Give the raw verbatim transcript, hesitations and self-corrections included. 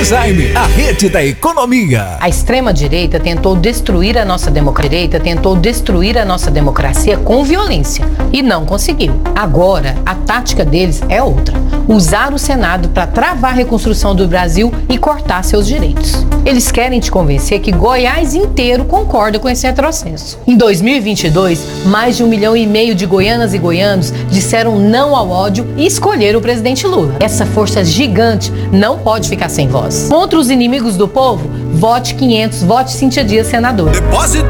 Design, a rede da economia. A extrema-direita tentou destruir a nossa democracia, tentou destruir a nossa democracia com violência e não conseguiu. Agora, a tática deles é outra: usar o Senado para travar a reconstrução do Brasil e cortar seus direitos. Eles querem te convencer que Goiás inteiro concorda com esse retrocesso. Em dois mil e vinte e dois, mais de um milhão e meio de goianas e goianos disseram não ao ódio e escolheram o presidente Lula. Essa força gigante não pode ficar sem voz. Contra os inimigos do povo, vote quinhentos, vote Cíntia Dias, senadora.